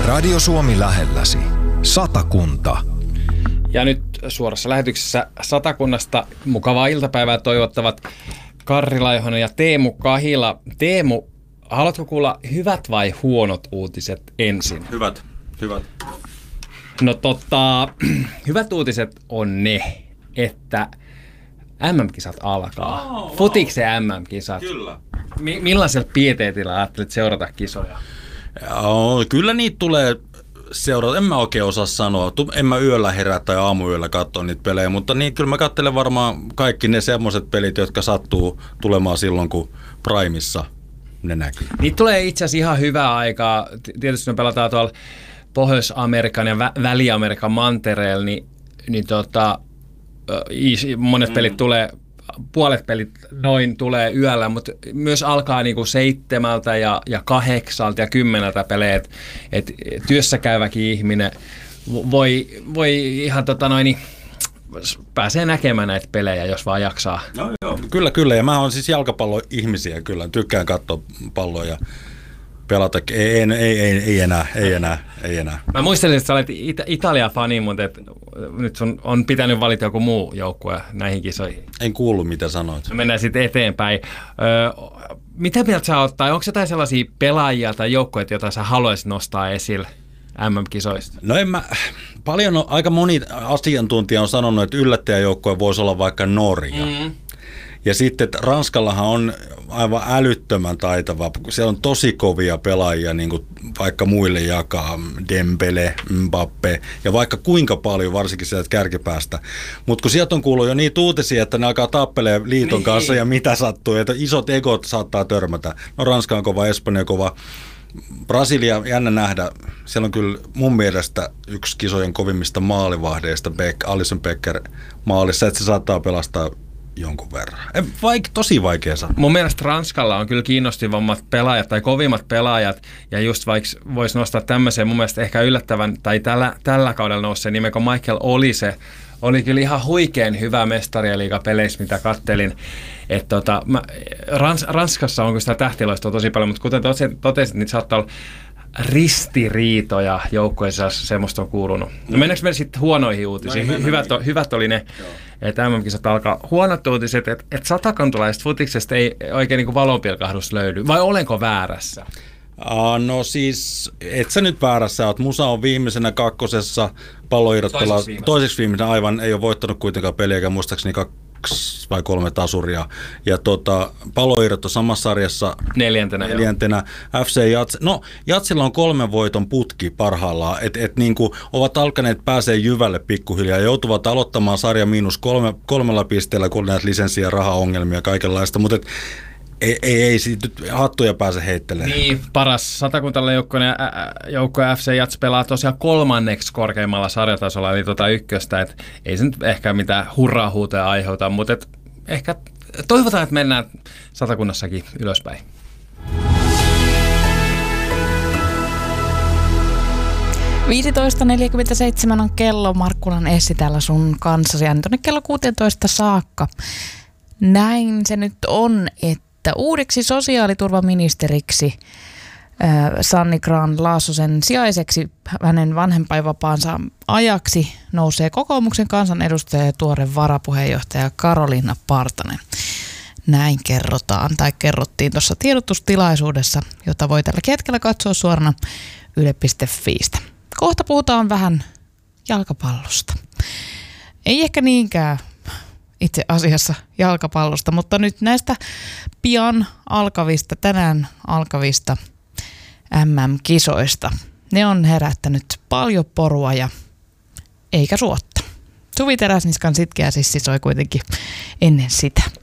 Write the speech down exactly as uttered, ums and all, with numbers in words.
Radio Suomi lähelläsi. Satakunta. Ja nyt suorassa lähetyksessä Satakunnasta mukavaa iltapäivää toivottavat Karri Laihonen ja Teemu Kahila. Teemu, haluatko kuulla hyvät vai huonot uutiset ensin? Hyvät, hyvät. No tota, hyvät uutiset on ne, että M M-kisat alkaa. Oh, wow. Futiksen M M-kisat. Kyllä. Mi- millaisella pieteetillä ajattelet seurata kisoja? Joo, kyllä niitä tulee seurata. En mä oikein osaa sanoa. En mä yöllä herää tai aamuyöllä katsoa niitä pelejä, mutta niin kyllä mä katselen varmaan kaikki ne semmoiset pelit, jotka sattuu tulemaan silloin, kun Primessa ne näkyy. Niitä tulee itse asiassa ihan hyvää aikaa. Tietysti me pelataan tuolla Pohjois-Amerikan ja Vä- Väli-Amerikan mantereella, niin, niin tota, monet mm. pelit tulee, puolet pelit noin tulee yöllä, mutta myös alkaa niinku seitsemältä ja, ja kahdeksalta ja kymmeneltä pelejä, että et työssä käyväkin ihminen voi, voi ihan tota noin, pääsee näkemään näitä pelejä, jos vaan jaksaa. No, joo. Kyllä, kyllä. Ja mä oon siis jalkapallo-ihmisiä kyllä. Tykkään katsoa palloa ja pelata. Ei, ei, ei, ei, ei enää, ei enää, ei enää. Mä muistelin, että sä olet Ita- Italia-fani, mutta et nyt sun on pitänyt valita joku muu joukkue näihin kisoihin. En kuullut, mitä sanoit. Me mennään sitten eteenpäin. Öö, mitä mieltä sä oot, tai onko jotain sellaisia pelaajia tai joukkueita, joita sä haluaisit nostaa esille M M-kisoista? No en mä, paljon on, aika moni asiantuntija on sanonut, että yllättäjäjoukkue voisi olla vaikka Norja. Mm. Ja sitten, että Ranskallahan on aivan älyttömän taitava, siellä on tosi kovia pelaajia, niin kuin vaikka muille jakaa, Dembele, Mbappe ja vaikka kuinka paljon, varsinkin sieltä kärkipäästä. Mutta kun sieltä on kuullut jo niitä uutisia, että ne alkaa tappelemaan liiton niin kanssa ja mitä sattuu, että isot egot saattaa törmätä. No Ranska on kova, Espanja kova. Brasilia, jännä nähdä, siellä on kyllä mun mielestä yksi kisojen kovimmista maalivahdeista, Beck, Alisson Becker maalissa, että se saattaa pelastaa jonkun verran. Vaik, tosi vaikea sanoa. Mun mielestä Ranskalla on kyllä kiinnostavammat pelaajat tai kovimmat pelaajat, ja just vaikka voisi nostaa tämmöisen mun mielestä ehkä yllättävän, tai tällä, tällä kaudella nousseen nimen kuin Michael Olise, oli kyllä ihan huikean hyvä mestariliigapeleissä, mitä kattelin. Et tota, mä, Rans, Ranskassa on kyllä sitä tähtiloistoa tosi paljon, mutta kuten totesit, niin saattaa olla ristiriitoja joukkueissa, semmoista on kuulunut. No mennäänkö me sitten huonoihin uutisiin? No, hyvät, hyvät oli ne, että M M-kisat alkaa. Huonot uutiset, että et satakantulaisesta futiksesta ei oikein niin kuin valonpilkahdus löydy. Vai olenko väärässä? Uh, no siis, et sä nyt väärässä oot. Musa on viimeisenä kakkosessa, Palloiirot pelaa toiseksi viimeisenä, aivan ei ole voittanut kuitenkaan peliä, eikä muistaakseni kaksi vai kolme tasuria. Ja tota, Palloiirot on samassa sarjassa neljäntenä. neljäntenä. F C Jats, no Jatsilla on kolmen voiton putki parhaillaan, että et, niinku ovat alkaneet pääsee jyvälle pikkuhiljaa ja joutuvat aloittamaan sarja miinus kolme, kolmella pisteellä, kun näitä lisenssiä, rahaongelmia ja kaikenlaista, mutta et, Ei, ei, ei siitä nyt hattuja pääse heittelemään. Niin, paras satakuntalainen joukkue F C Jats pelaa tosiaan kolmanneksi korkeimmalla sarjatasolla, eli tuota ykköstä, että ei se nyt ehkä mitään hurraa-huutoja aiheuta, mutta et ehkä toivotaan, että mennään Satakunnassakin ylöspäin. viisitoista neljäkymmentäseitsemän on kello, Markkulan Essi täällä sun kanssasi, ja tuonne kello kuusitoista saakka. Näin se nyt on, että että uudeksi sosiaaliturvaministeriksi äh, Sanni Grahn-Laasosen sijaiseksi hänen vanhempainvapaansa ajaksi nousee kokoomuksen kansanedustaja ja tuore varapuheenjohtaja Karoliina Partanen. Näin kerrotaan tai kerrottiin tuossa tiedotustilaisuudessa, jota voi tällä hetkellä katsoa suorana yle piste fiistä. Kohta puhutaan vähän jalkapallosta. Ei ehkä niinkään itse asiassa jalkapallosta, mutta nyt näistä pian alkavista, tänään alkavista M M-kisoista. Ne on herättänyt paljon porua ja eikä suotta. Suvi Teräsniskan Sitkeä sissi soi kuitenkin ennen sitä.